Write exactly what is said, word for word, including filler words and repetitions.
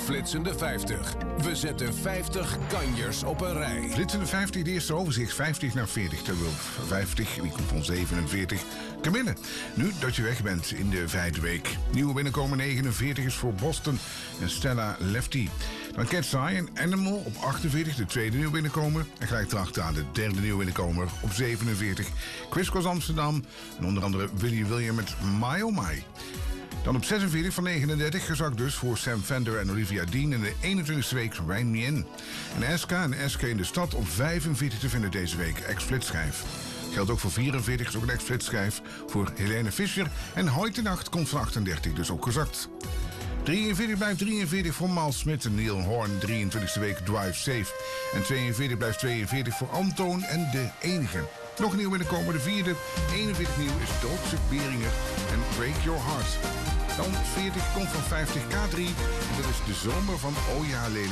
Flitsende vijftig. We zetten vijftig kanjers op een rij. Flitsende vijftig, de eerste overzicht. vijftig naar veertig. Terwijl vijftig, die komt van zevenenveertig. Camille, nu dat je weg bent in de vijfde week. Nieuwe binnenkomer negenenveertig is voor Boston en Stella Lefty. Dan Cat's Eye en Animal op achtenveertig, de tweede nieuwe binnenkomer. En gelijk erachteraan de derde nieuwe binnenkomer op zevenenveertig. Chris Cross Amsterdam en onder andere Willy William met My Oh My. Dan op zesenveertig van negenendertig, gezakt dus voor Sam Fender en Olivia Dean in de eenentwintigste week Rijn Me In. En S K en S K in de stad op vijfenveertig te vinden deze week, ex-flitsschijf. Geldt ook voor vierenveertig, is ook een ex-flitsschijf voor Helene Fischer. En Hoyt de Nacht komt van achtendertig, dus ook gezakt. drieënveertig blijft drieënveertig voor Mal Smit en Neil Horn, drieëntwintigste week Drive Safe. En tweeënveertig blijft tweeënveertig voor Antoon en De Enige. Nog nieuw binnenkomen, de vierde. eenenveertig nieuw is Doodse Beringer en Break Your Heart. Dan veertig komt van vijftig K drie. En dat is de zomer van Oh Ja Lely.